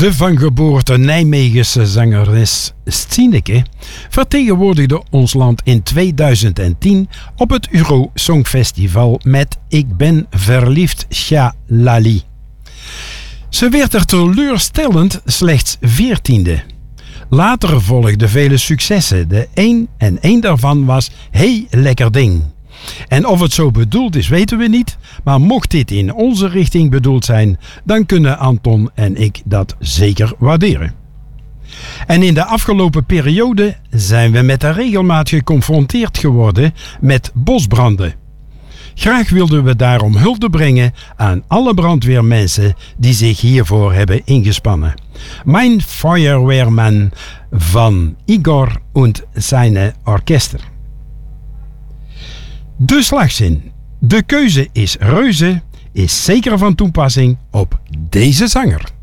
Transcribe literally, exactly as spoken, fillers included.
De van geboorte Nijmeegse zangeres Stieneke vertegenwoordigde ons land in tweeduizend tien op het Euro Songfestival met Ik ben verliefd, Shalali. Ze werd er teleurstellend slechts veertiende. Later volgden vele successen. De een en één daarvan was Hey Lekker Ding. En of het zo bedoeld is, weten we niet. Maar mocht dit in onze richting bedoeld zijn, dan kunnen Anton en ik dat zeker waarderen. En in de afgelopen periode zijn we met de regelmaat geconfronteerd geworden met bosbranden. Graag wilden we daarom hulde brengen aan alle brandweermensen die zich hiervoor hebben ingespannen. Mein Feuerwehrmann van Igor und seine Orchester. De slagzin, de keuze is reuze, is zeker van toepassing op deze zanger.